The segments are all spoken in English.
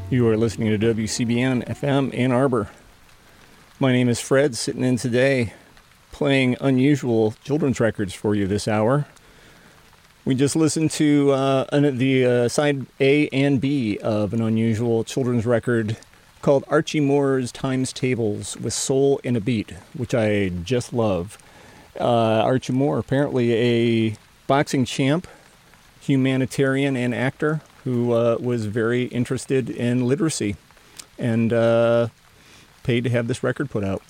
You are listening to WCBN FM Ann Arbor. My name is Fred, sitting in today playing unusual children's records for you this hour. We just listened to the side A and B of an unusual children's record called Archie Moore's Times Tables with Soul in a Beat, which I just love. Archie Moore, apparently a boxing champ, humanitarian, and actor who was very interested in literacy and paid to have this record put out.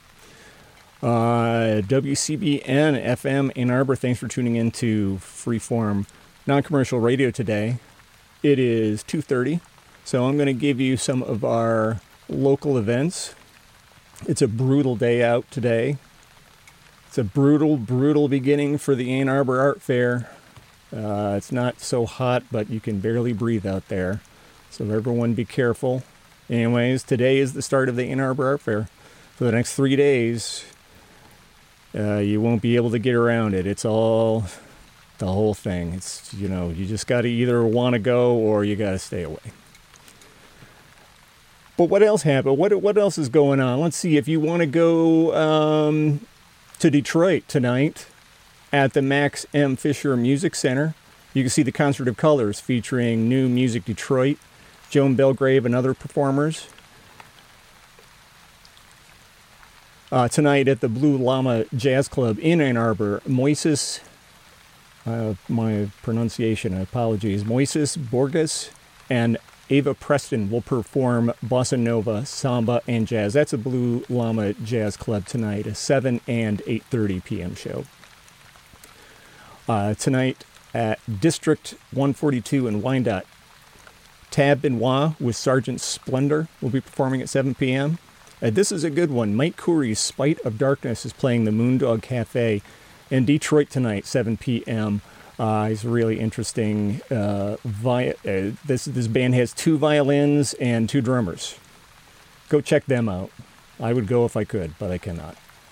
WCBN FM Ann Arbor, thanks for tuning in to Freeform Non-Commercial Radio today. It is 2:30, so I'm going to give you some of our local events. It's a brutal day out today. It's a brutal, brutal beginning for the Ann Arbor Art Fair. It's not so hot, but you can barely breathe out there. So everyone be careful. Anyways, today is the start of the Ann Arbor Art Fair. For the next 3 days, you won't be able to get around it. It's all the whole thing. It's, you just got to either want to go or you got to stay away. But what else happened? What else is going on? Let's see. If you want to go to Detroit tonight, at the Max M. Fisher Music Center, you can see the Concert of Colors featuring New Music Detroit, Joan Belgrave, and other performers. Tonight at the Blue Llama Jazz Club in Ann Arbor, Moises, my pronunciation, apologies, Moises Borges and Ava Preston will perform bossa nova, samba, and jazz. That's a Blue Llama Jazz Club tonight, a 7 and 8:30 p.m. show. Tonight at District 142 in Wyandotte, Tab Benoit with Sergeant Splendor will be performing at 7 p.m. This is a good one. Mike Coury's Spite of Darkness is playing the Moondog Cafe in Detroit tonight, 7 p.m. He's really interesting. This band has 2 violins and 2 drummers. Go check them out. I would go if I could, but I cannot.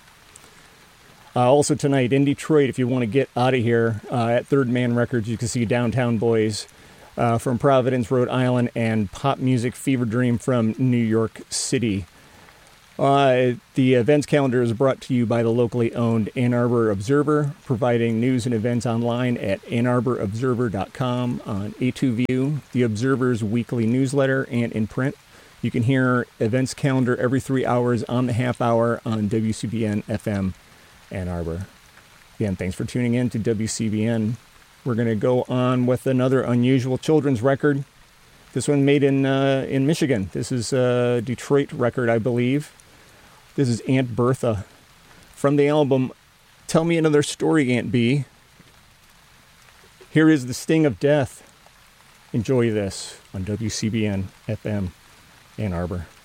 Also tonight in Detroit, if you want to get out of here, at Third Man Records, you can see Downtown Boys from Providence, Rhode Island, and Pop Music Fever Dream from New York City. The events calendar is brought to you by the locally owned Ann Arbor Observer, providing news and events online at AnnArborObserver.com, on A2View, the Observer's weekly newsletter, and in print. You can hear events calendar every 3 hours on the half hour on WCBN FM Ann Arbor. Again, thanks for tuning in to WCBN. We're going to go on with another unusual children's record. This one made in Michigan. This is a Detroit record, I believe. This is Aunt Bertha from the album Tell Me Another Story, Aunt B. Here is The Sting of Death. Enjoy this on WCBN FM Ann Arbor.